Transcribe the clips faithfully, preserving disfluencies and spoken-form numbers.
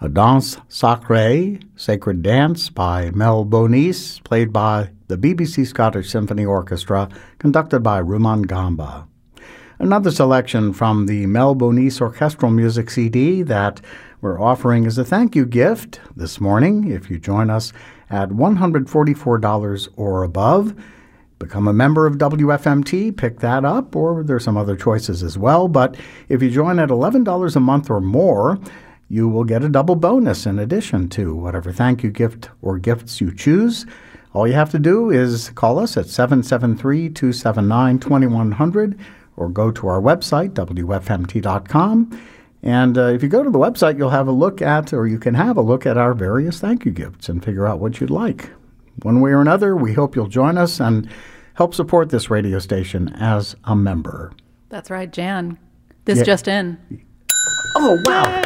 A Danse Sacrée, Sacred Dance by Mel Bonis, played by the B B C Scottish Symphony Orchestra, conducted by Ruman Gamba. Another selection from the Mel Bonis Orchestral Music C D that we're offering as a thank you gift this morning. If you join us at one hundred forty-four dollars or above, become a member of W F M T, pick that up, or there's some other choices as well. But if you join at eleven dollars a month or more, you will get a double bonus in addition to whatever thank you gift or gifts you choose. All you have to do is call us at seven seven three, two seven nine, two one zero zero or go to our website, W F M T dot com. And uh, if you go to the website, you'll have a look at, or you can have a look at our various thank you gifts and figure out what you'd like. One way or another, we hope you'll join us and help support this radio station as a member. That's right, Jan. This yeah. just in. Oh, wow.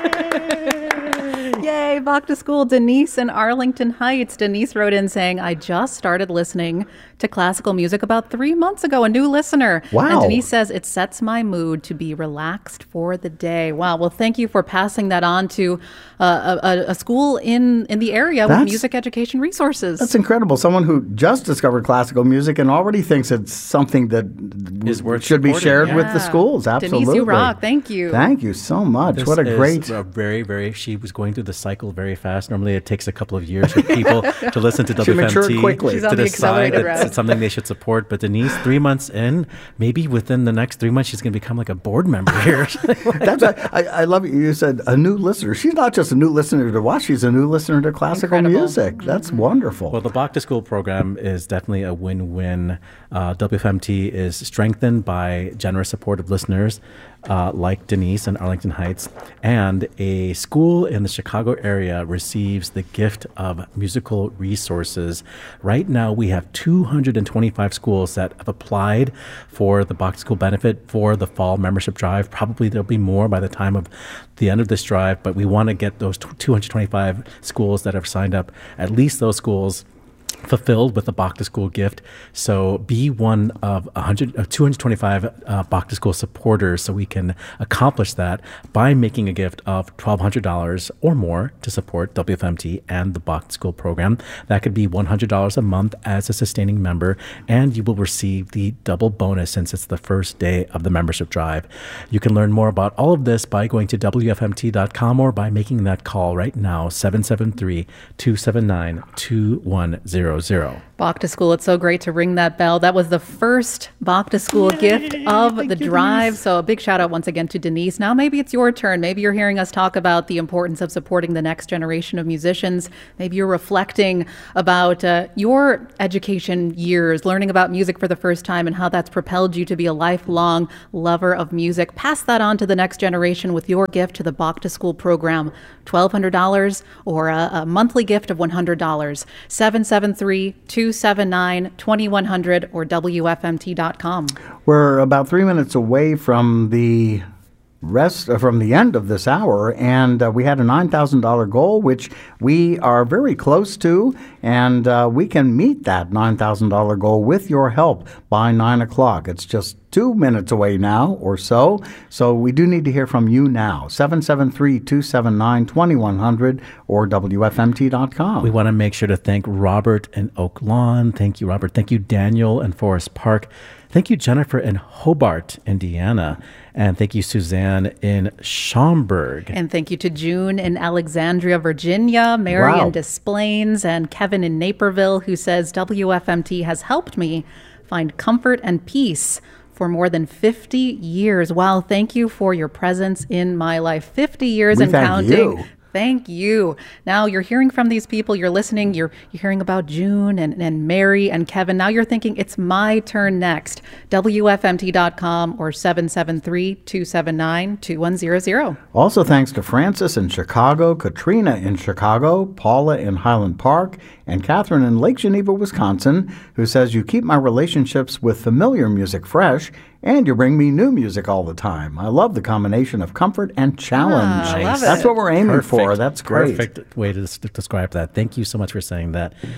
Yay, back to school. Denise in Arlington Heights. Denise wrote in saying, I just started listening to classical music about three months ago, a new listener. Wow. And Denise says, it sets my mood to be relaxed for the day. Wow. Well, thank you for passing that on to uh, a, a school in, in the area That's, with music education resources. That's incredible. Someone who just discovered classical music and already thinks it's something that is worth should supporting. be shared yeah. with the schools. Absolutely. Denise, you rock. Thank you. Thank you so much. This what a is great... a very, very, she was going through the cycle very fast. Normally it takes a couple of years for people to listen to W F M T matured quickly. She's to on the decide that route. it's something they should support. But Denise, three months in, maybe within the next three months, she's going to become like a board member here. That's a, I, I love it. You said a new listener. She's not just a new listener to watch. She's a new listener to classical Incredible. music. That's mm-hmm. wonderful. Well, the Bach to School program is definitely a win-win. Uh, W F M T is strengthened by generous support of listeners uh, like Denise in Arlington Heights, and a school in the Chicago area receives the gift of musical resources. Right now, we have two hundred twenty-five schools that have applied for the Bach to School benefit for the fall membership drive. Probably there'll be more by the time of the end of this drive, but we want to get those two hundred twenty-five schools that have signed up, at least those schools fulfilled with the Bach to School gift. So be one of one hundred, uh, two hundred twenty-five uh, Bach to School supporters so we can accomplish that by making a gift of twelve hundred dollars or more to support W F M T and the Bach to School program. That could be one hundred dollars a month as a sustaining member, and you will receive the double bonus since it's the first day of the membership drive. You can learn more about all of this by going to W F M T dot com or by making that call right now, seven seven three, two seven nine, two one zero zero. Bach to School, it's so great to ring that bell. That was the first Bach to School Yay, gift of the drive. Denise. So a big shout out once again to Denise. Now maybe it's your turn. Maybe you're hearing us talk about the importance of supporting the next generation of musicians. Maybe you're reflecting about uh, your education years, learning about music for the first time and how that's propelled you to be a lifelong lover of music. Pass that on to the next generation with your gift to the Bach to School program. twelve hundred dollars or a, a monthly gift of one hundred dollars. seven seven three, two seven nine, two one zero zero or W F M T dot com. We're about three minutes away from the rest uh, from the end of this hour, and uh, we had a nine thousand dollars goal, which we are very close to, and uh, we can meet that nine thousand dollars goal with your help by nine o'clock. It's just two minutes away now or so, so we do need to hear from you now. seven seven three, two seven nine, two one zero zero or W F M T dot com. We want to make sure to thank Robert in Oak Lawn. Thank you, Robert. Thank you, Daniel in Forest Park. Thank you, Jennifer in Hobart, Indiana. And thank you, Suzanne in Schaumburg. And thank you to June in Alexandria, Virginia, Mary Wow. in Des Plaines, and Kevin in Naperville, who says W F M T has helped me find comfort and peace for more than fifty years. Wow, thank you for your presence in my life. fifty years We and thank counting. you. Thank you. Now you're hearing from these people, you're listening, you're, you're hearing about June and, and Mary and Kevin. Now you're thinking, it's my turn next. W F M T dot com or seven seven three, two seven nine, two one zero zero. Also thanks to Francis in Chicago, Katrina in Chicago, Paula in Highland Park, and Catherine in Lake Geneva, Wisconsin, who says, you keep my relationships with familiar music fresh, and you bring me new music all the time. I love the combination of comfort and challenge. Ah, I love That's it. what we're aiming Perfect. for. That's great. Perfect way to des- describe that. Thank you so much for saying that.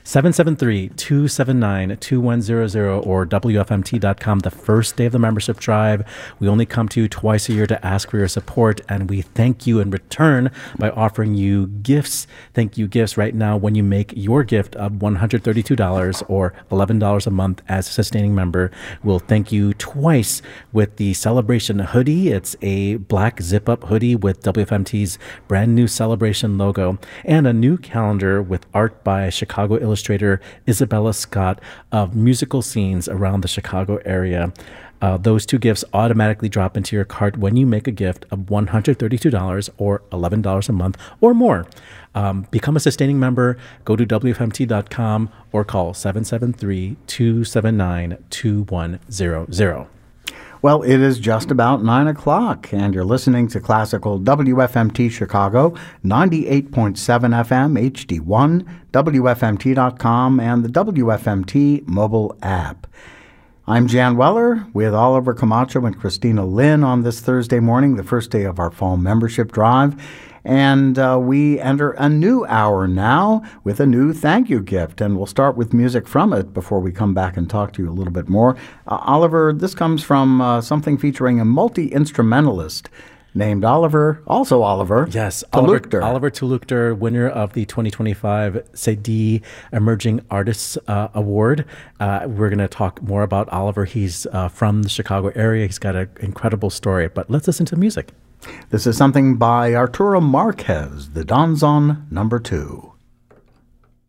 seven seven three, two seven nine, two one zero zero or W F M T dot com. The first day of the membership drive. We only come to you twice a year to ask for your support, and we thank you in return by offering you gifts. Thank you gifts right now when you make your gift of one hundred thirty-two dollars or eleven dollars a month as a sustaining member. We'll thank you twice with the Celebration hoodie. It's a black zip-up hoodie with W F M T's brand new Celebration logo and a new calendar with art by Chicago illustrator Isabella Scott of musical scenes around the Chicago area. Uh, those two gifts automatically drop into your cart when you make a gift of one hundred thirty-two dollars or eleven dollars a month or more. Um, become a sustaining member. Go to W F M T dot com or call seven seven three, two seven nine, two one zero zero. Well, it is just about nine o'clock, and you're listening to Classical W F M T Chicago, ninety-eight point seven F M, H D one, W F M T dot com, and the W F M T mobile app. I'm Jan Weller with Oliver Camacho and Christina Lynn on this Thursday morning, the first day of our fall membership drive. And uh, we enter a new hour now with a new thank you gift. And we'll start with music from it before we come back and talk to you a little bit more. Uh, Oliver, this comes from uh, something featuring a multi-instrumentalist named Oliver, also Oliver. Yes, Tulukter. Oliver, Oliver Tulukter, winner of the twenty twenty-five C D Emerging Artists uh, Award. Uh, we're going to talk more about Oliver. He's uh, from the Chicago area. He's got an incredible story. But let's listen to music. This is something by Arturo Marquez, the Danzon Number Two.